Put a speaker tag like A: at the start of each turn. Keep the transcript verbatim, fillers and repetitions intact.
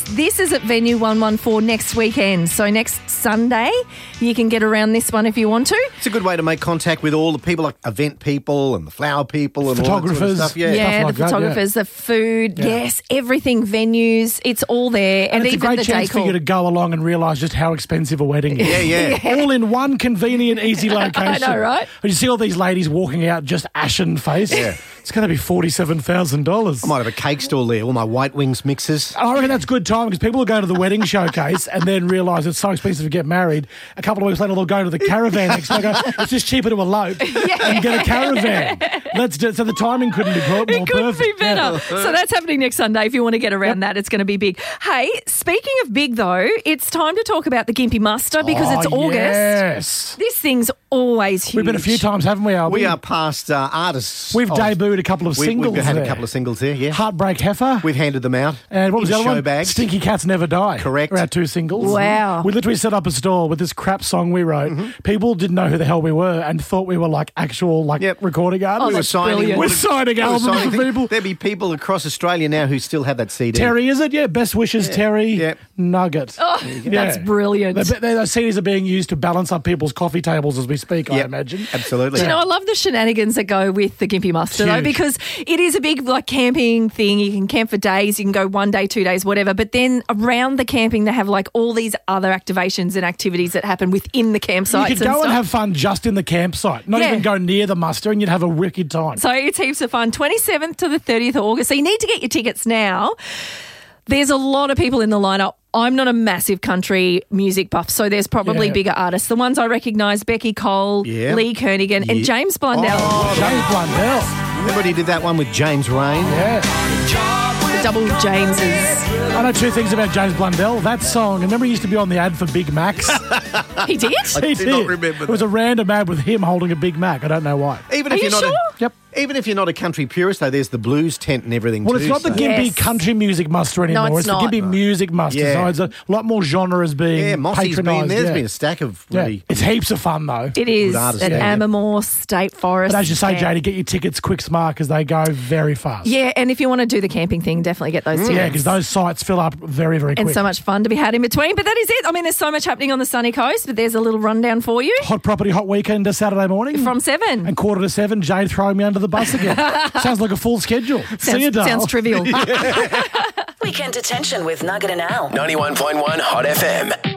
A: This is at Venue one one four next weekend. So next Sunday, you can get around this one if you want to.
B: It's a good way to make contact with all the people, like event people and the flower people and
C: photographers.
B: all that sort of stuff. Yeah,
A: Yeah,
C: Stuff like
A: the
C: that,
A: photographers,
C: yeah.
A: the food,
C: Yeah.
A: yes, everything, venues, it's all there. And,
C: And it's
A: even
C: a great
A: the
C: chance
A: decor.
C: for you to go along and realise just how expensive a wedding is.
B: yeah, yeah.
C: All in one convenient, easy location.
A: I know, right?
C: And you see all these ladies walking out just ashen faced.
B: Yeah.
C: It's going to be forty-seven thousand dollars.
B: I might have a cake stall there, all my White Wings mixes.
C: I reckon that's good time because people will go to the wedding showcase and then realise it's so expensive to get married. A couple of weeks later, they'll go to the caravan expo and go, it's just cheaper to elope and get a caravan. Let's do it. So the timing couldn't be more
A: It couldn't
C: perfect.
A: be better. So that's happening next Sunday. If you want to get around that, it's going to be big. Hey, speaking of big though, it's time to talk about the Gympie Muster because
C: Oh,
A: it's August.
C: Yes.
A: This thing's always huge.
C: We've been a few times, haven't we, Albie?
B: We are past uh, artists.
C: We've
B: of-
C: debuted a couple of
B: we,
C: singles
B: We've had
C: there.
B: a couple of singles there, yeah.
C: Heartbreak Heifer.
B: We've handed them out.
C: And what was
B: in
C: the other
B: show
C: one?
B: bags.
C: Stinky Cats Never Die.
B: Correct.
C: Our two singles.
A: Wow.
C: We literally set up a store with this crap song we wrote.
B: Mm-hmm.
C: People didn't know who the hell we were and thought we were like actual like
B: Yep.
C: recording artists.
A: Oh,
B: We were
A: that's
B: signing,
A: brilliant.
C: We're signing
B: we were
C: albums
B: signing
C: for
B: things.
C: people.
B: There'd be people across Australia now who still have that C D.
C: Terry, is it? Yeah. Best wishes, Terry.
B: Yep.
C: Nugget.
A: Oh, that's brilliant.
C: The, the, those C Ds are being used to balance up people's coffee tables as we speak, I
B: Yep.
C: imagine.
B: Absolutely.
A: Do you know, I love the shenanigans that go with the Gympie Muster though,
C: Huge.
A: because it is a big like camping thing. You can camp for days, you can go one day, two days, whatever. But then around the camping, they have like all these other activations and activities that happen within the campsites.
C: You could
A: and
C: go and
A: stuff.
C: have fun just in the campsite, not
A: Yeah.
C: even go near the muster, and you'd have a wicked time.
A: So it's heaps of fun. twenty-seventh to the thirtieth of August. So you need to get your tickets now. There's a lot of people in the lineup. I'm not a massive country music buff, so there's probably
C: Yeah.
A: bigger artists. The ones I recognise, Becky Cole,
B: Yeah.
A: Lee Kernaghan, and
B: Yeah.
A: James Blundell.
B: Oh,
C: James Blundell.
B: Everybody did that one with James Rain.
C: Yeah.
A: The double Jameses.
C: I know two things about James Blundell. That song, remember he used to be on the ad for Big Macs?
A: He did?
C: He
B: did not remember
C: It was
B: that.
C: a random ad with him holding a Big Mac. I don't know why.
B: Even
A: Are
B: if
A: you
B: you're not
A: sure?
B: a,
C: Yep.
B: even if you're not a country purist, though, there's the blues tent and everything
C: Well,
B: too.
C: it's not the
B: so-
C: Gympie
A: Yes.
C: Country Music Muster anymore.
A: it's
C: it's
A: not.
C: the Gympie Music Muster.
B: Yeah.
C: So it's a lot more genres being
B: Yeah, Mossy's been
C: patronised.
B: there's
C: yeah.
B: been a stack of
C: Yeah.
B: really.
C: It's heaps of fun, though.
A: It is
B: artists,
A: at
B: yeah.
A: Ambermore State Forest.
C: But as you say,
A: Yeah.
C: Jady, get your tickets quick smart because they go very fast.
A: Yeah, and if you want to do the camping thing, definitely get those tickets.
C: Yeah, because those sites fill up very, very
A: and
C: quick.
A: so much fun to be had in between. But that is it. I mean, there's so much happening on the sunny coast, but there's a little rundown for you
C: Hot property, hot weekend to Saturday morning.
A: from seven.
C: And quarter to seven, Jade throwing me under the bus again. Sounds like a full schedule. See you,
A: Sounds,
C: Dale.
A: sounds trivial.
D: Weekend Detention with Nugget and Al.
E: ninety-one point one Hot F M.